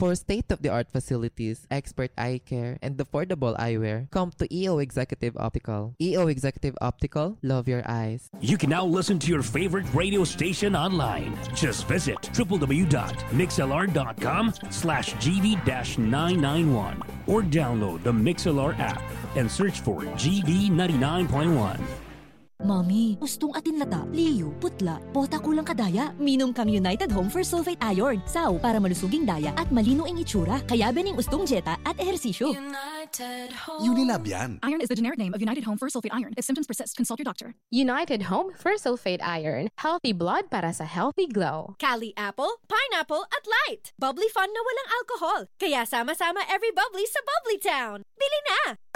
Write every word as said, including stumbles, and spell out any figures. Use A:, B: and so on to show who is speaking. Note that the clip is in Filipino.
A: For state-of-the-art facilities, expert eye care, and affordable eyewear, come to E O Executive Optical. E O Executive Optical, love your eyes.
B: You can now listen to your favorite radio station online. Just visit w w w dot mixlr dot com slash g v dash nine nine one or download the MixLR app and search for G V ninety-nine point one.
C: Mami, ustong atin lata, liyo, putla, bota kulang kadaya. Minom kang United Home for Sulfate Iron. Saw para malusuging daya at malino ang itsura. Kaya bening ustong jeta at ehersisyo.
D: United Home.
E: Unilab yan.
F: Iron is the generic name of United Home for Sulfate Iron. If symptoms persist, consult your doctor.
G: United Home for Sulfate Iron. Healthy blood para sa healthy glow.
H: Cali Apple, Pineapple at Light. Bubbly fun na walang alcohol. Kaya sama-sama every bubbly sa Bubbly Town. Bili na!